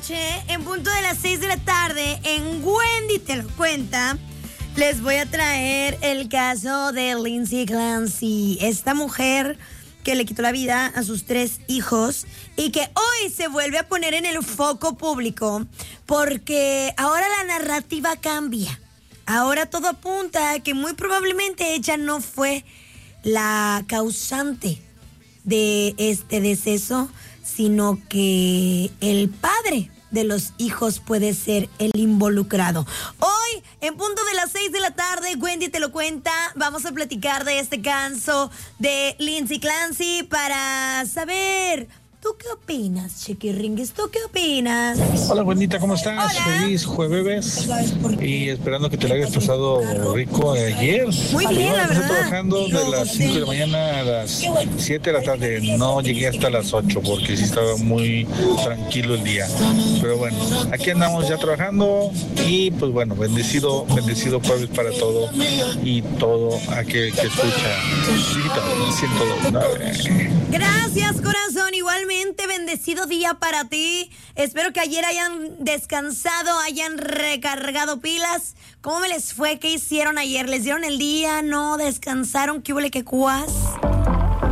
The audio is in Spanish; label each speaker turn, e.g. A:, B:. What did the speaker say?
A: noche, en punto de las 6 de la tarde, en Wendy Te Lo Cuenta, les voy a traer el caso de Lindsay Clancy. Esta mujer que le quitó la vida a sus 3 hijos y que hoy se vuelve a poner en el foco público porque ahora la narrativa cambia. Ahora todo apunta a que muy probablemente ella no fue la causante de este deceso, sino que el padre de los hijos puede ser el involucrado. Hoy, en punto de las 6 de la tarde, Wendy Te Lo Cuenta, vamos a platicar de este caso de Lindsay Clancy para saber, ¿tú qué opinas, Chiquiringuis? ¿Tú qué opinas?
B: Hola, Wendyta, ¿cómo estás?
A: Hola.
B: Feliz jueves y esperando que te lo hayas pasado rico ayer.
A: Muy bien, la
B: Empecé
A: verdad.
B: trabajando de las 5 de la mañana a las 7 de la tarde. No llegué hasta las 8 porque sí estaba muy tranquilo el día. Pero bueno, aquí andamos ya trabajando y pues bueno, bendecido jueves para todo y todo aquel que escucha. Digital 102.9.
A: Gracias, corazón. Igualmente, bendecido día para ti. Espero que ayer hayan descansado, hayan recargado pilas. ¿Cómo me les fue? ¿Qué hicieron ayer? ¿Les dieron el día? ¿No? ¿Descansaron? ¿Qué huele que cuas?